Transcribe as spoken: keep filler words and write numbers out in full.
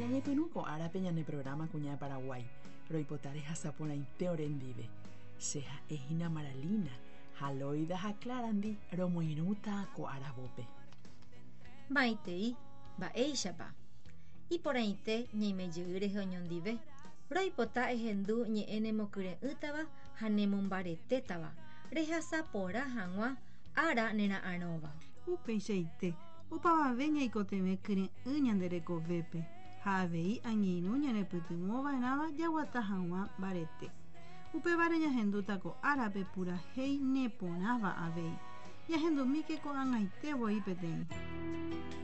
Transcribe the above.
Ñañepynuko ára peñane programa kuña Paraguay, roipotare hasapona inteorendive. Seha ehina Maralina, haloida haklarandi romoirũta ko aravópe. Mba'etei, mba'éichapa. Iporãite ñaimejey rehe oñondive. Roipota ehendu ñe'ẽ nemokyre'ỹtava ha nemombaretétava. Rehasa porã hag̃ua ára nera'ãrõva. Upeichaite, opavave ñaikotevẽ kyre'ỹ ñanderekovépe ha avei añeirũ ñarepytyvõva'erãva jaguata hag̃ua mbarete. Upévare ñahendúta ko árape purahéi neporãva avei. Ñahendúmíke ko ag̃aitevoi peteĩ.